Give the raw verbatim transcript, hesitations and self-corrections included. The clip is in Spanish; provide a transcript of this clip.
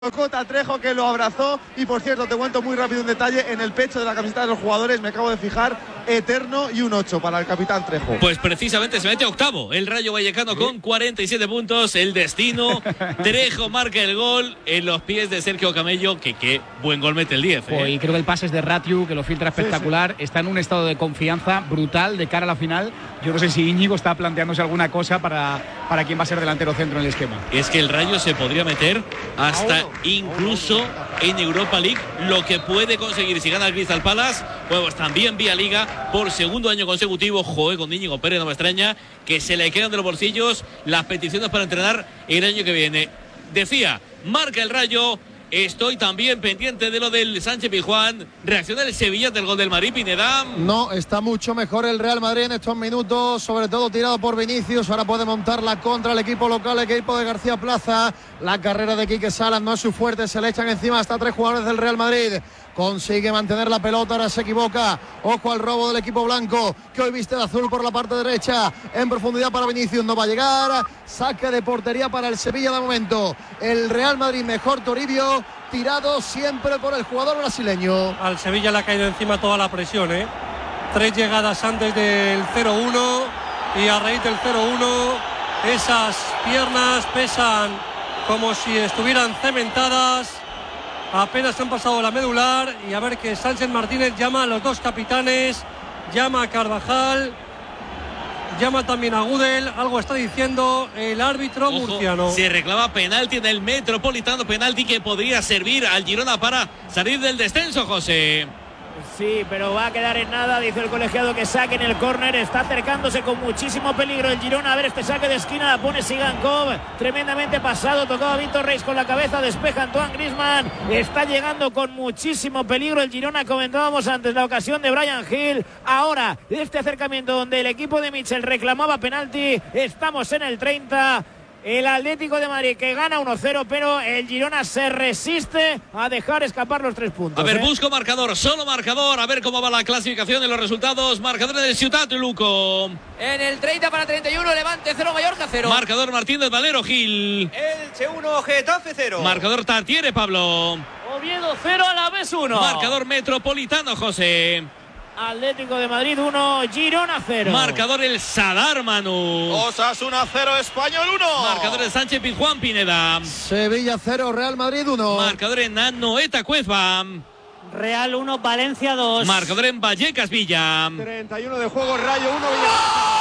Cota Trejo, que lo abrazó. Y por cierto, te cuento muy rápido un detalle: en el pecho de la camiseta de los jugadores, me acabo de fijar, eterno y un ocho para el capitán Trejo. Pues precisamente se mete octavo el Rayo Vallecano, ¿sí?, con cuarenta y siete puntos. El destino, Trejo marca el gol en los pies de Sergio Camello, que qué buen gol mete el diez, ¿eh? Y creo que el pase es de Ratiu, que lo filtra espectacular. Sí, sí. Está en un estado de confianza brutal de cara a la final. Yo no sé si Íñigo está planteándose alguna cosa para, para quién va a ser delantero centro en el esquema. Es que el Rayo se podría meter hasta incluso en Europa League, lo que puede conseguir si gana el Crystal Palace. Pues también vía Liga por segundo año consecutivo. Joder, con Íñigo Pérez no me extraña que se le quedan de los bolsillos las peticiones para entrenar el año que viene. Decía, marca el Rayo. Estoy también pendiente de lo del Sánchez Pizjuán. ¿Reacciona el Sevilla del gol del Madrid, Pineda? No, está mucho mejor el Real Madrid en estos minutos, sobre todo tirado por Vinicius. Ahora puede montar la contra el equipo local, el equipo de García Plaza. La carrera de Quique Salas no es su fuerte, se le echan encima hasta tres jugadores del Real Madrid. Consigue mantener la pelota, ahora se equivoca. Ojo al robo del equipo blanco, que hoy viste de azul por la parte derecha. En profundidad para Vinicius, no va a llegar. Saque de portería para el Sevilla de momento. El Real Madrid mejor, Toribio, tirado siempre por el jugador brasileño. Al Sevilla le ha caído encima toda la presión, ¿eh? Tres llegadas antes del cero uno y a raíz del cero uno esas piernas pesan como si estuvieran cementadas. Apenas han pasado la medular y a ver que Sánchez Martínez llama a los dos capitanes, llama a Carvajal, llama también a Gudel. Algo está diciendo el árbitro Ojo, murciano. Se reclama penalti en el Metropolitano, penalti que podría servir al Girona para salir del descenso, José. Sí, pero va a quedar en nada, dice el colegiado que saque en el córner. Está acercándose con muchísimo peligro el Girona. A ver este saque de esquina, la pone Sigankov, tremendamente pasado, tocaba Víctor Reis con la cabeza, despeja Antoine Griezmann. Está llegando con muchísimo peligro el Girona, comentábamos antes la ocasión de Bryan Gil. Ahora, este acercamiento donde el equipo de Michel reclamaba penalti, estamos en el treinta. El Atlético de Madrid que gana uno cero, pero el Girona se resiste a dejar escapar los tres puntos. A ver, ¿eh? busco marcador, solo marcador. A ver cómo va la clasificación de los resultados. Marcador del Ciutat, Luco. En el treinta para treinta y uno, Levante cero, Mallorca cero. Marcador Martínez Valero, Gil. Elche uno, Getafe cero. Marcador Tartiere, Pablo. Oviedo cero, Alavés uno. Marcador Metropolitano, José. Atlético de Madrid uno, Girona cero. Marcador el Sadar, Manu. Osasuna cero, Español uno. Marcador el Sánchez Pizjuán, Pineda. Sevilla cero, Real Madrid uno. Marcador en Anoeta, Cuezba. Real uno, Valencia dos. Marcador en Vallecas, Villa. treinta y uno de juego, Rayo uno, Villarreal.